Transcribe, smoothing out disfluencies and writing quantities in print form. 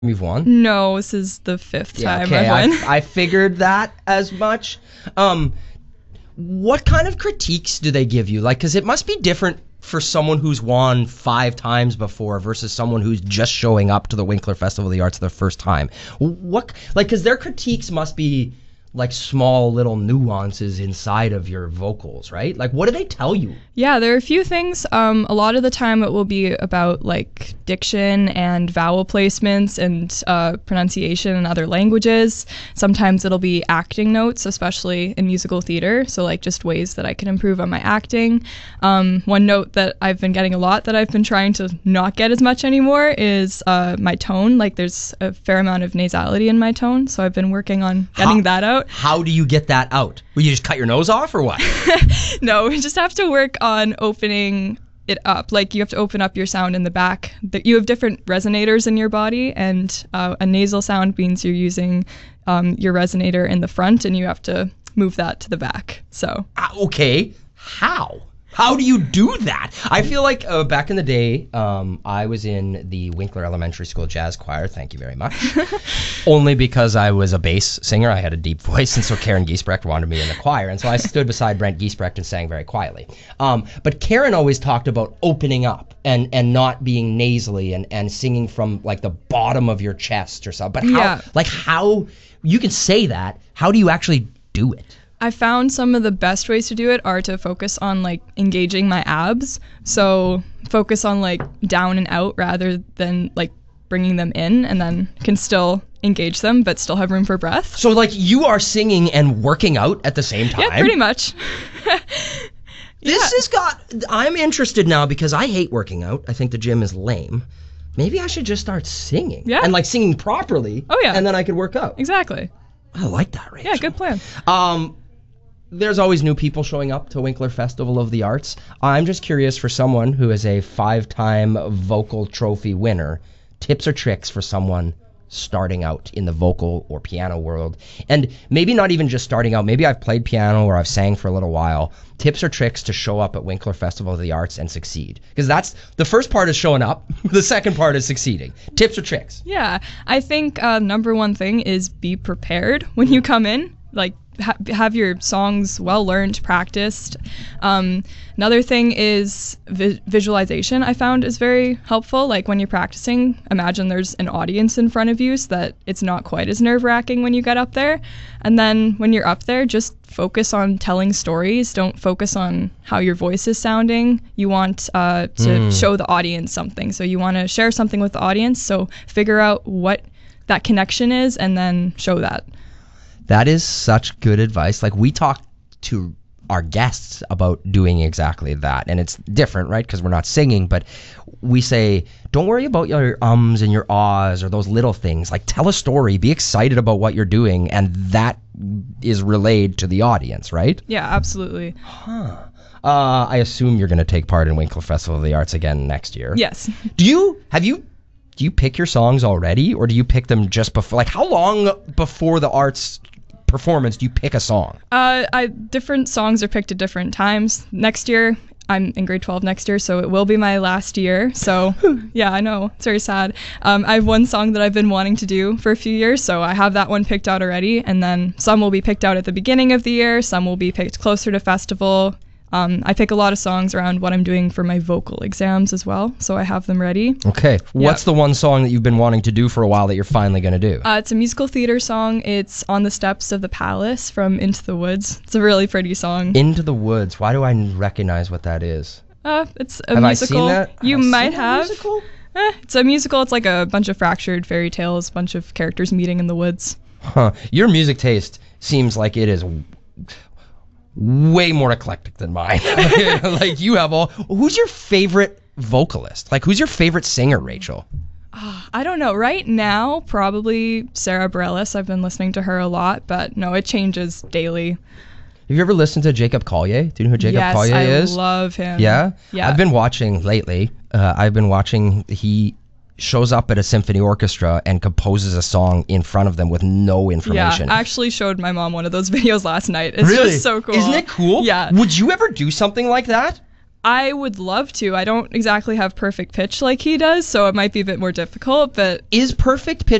you've won? No, this is the fifth time okay. I've won. I figured that as much. What kind of critiques do they give you? Like, because it must be different for someone who's won 5 times before versus someone who's just showing up to the Winkler Festival of the Arts the first time. What, like, because their critiques must be like small little nuances inside of your vocals, right? Like, what do they tell you? Yeah, there are a few things. A lot of the time it will be about like diction and vowel placements and pronunciation in other languages. Sometimes it'll be acting notes, especially in musical theater. So like just ways that I can improve on my acting. One note that I've been getting a lot that I've been trying to not get as much anymore is my tone. Like there's a fair amount of nasality in my tone. So I've been working on getting that out. How do you get that out? Will you just cut your nose off or what? No, we just have to work on opening it up. Like you have to open up your sound in the back. You have different resonators in your body, and a nasal sound means you're using your resonator in the front, and you have to move that to the back. So okay, how do you do that? I feel like back in the day, I was in the Winkler Elementary School Jazz Choir. Thank you very much. Only because I was a bass singer. I had a deep voice, and so Karen Giesbrecht wanted me in the choir. And so I stood beside Brent Giesbrecht and sang very quietly. But Karen always talked about opening up and not being nasally and singing from like the bottom of your chest or something. But how, you can say that, how do you actually do it? I found some of the best ways to do it are to focus on like engaging my abs. So focus on like down and out rather than like bringing them in, and then can still engage them but still have room for breath. So like you are singing and working out at the same time? Yeah, pretty much. I'm interested now because I hate working out. I think the gym is lame. Maybe I should just start singing. Yeah. And like singing properly. Oh yeah. And then I could work out. Exactly. I like that, Rachel. Yeah, good plan. There's always new people showing up to Winkler Festival of the Arts. I'm just curious, for someone who is a 5-time vocal trophy winner, tips or tricks for someone starting out in the vocal or piano world, and maybe not even just starting out, maybe I've played piano or I've sang for a little while. Tips or tricks to show up at Winkler Festival of the Arts and succeed, because that's the first part is showing up, the second part is succeeding. Tips or tricks? Yeah, I think number one thing is be prepared when you come in. Like have your songs well learned, practiced. Another thing is visualization. I found is very helpful. Like when you're practicing, imagine there's an audience in front of you so that it's not quite as nerve-wracking when you get up there. And then when you're up there, just focus on telling stories. Don't focus on how your voice is sounding. You want to show the audience something. So you want to share something with the audience. So figure out what that connection is and then show that. That is such good advice. Like we talk to our guests about doing exactly that, and it's different, right? Because we're not singing, but we say, don't worry about your ums and your ahs or those little things. Like tell a story, be excited about what you're doing, and that is relayed to the audience, right? Yeah, absolutely. I assume you're going to take part in Winkler Festival of the Arts again next year. Yes. Do you pick your songs already, or do you pick them just before? Like how long before the arts performance do you pick a song? Different songs are picked at different times. Next year, I'm in grade 12 next year, so it will be my last year. So yeah, I know, it's very sad. I have one song that I've been wanting to do for a few years, so I have that one picked out already, and then some will be picked out at the beginning of the year, some will be picked closer to festival. I pick a lot of songs around what I'm doing for my vocal exams as well, so I have them ready. Okay. What's the one song that you've been wanting to do for a while that you're finally going to do? It's a musical theater song. It's On the Steps of the Palace from Into the Woods. It's a really pretty song. Into the Woods. Why do I recognize what that is? It's a musical. I seen that? You might have. Musical? It's a musical. It's like a bunch of fractured fairy tales, a bunch of characters meeting in the woods. Huh. Your music taste seems like it is way more eclectic than mine. Like you have all. Who's your favorite vocalist? Like who's your favorite singer, Rachel? I don't know. Right now, probably Sarah Bareilles. I've been listening to her a lot, but no, it changes daily. Have you ever listened to Jacob Collier? Do you know who Jacob Collier is? Yes, I love him. Yeah? Yeah. I've been watching lately. He shows up at a symphony orchestra and composes a song in front of them with no information. Yeah, I actually showed my mom one of those videos last night. It's really? just so cool. Isn't it cool? Yeah. Would you ever do something like that? I would love to. I don't exactly have perfect pitch like he does, so it might be a bit more difficult, but Is perfect pitch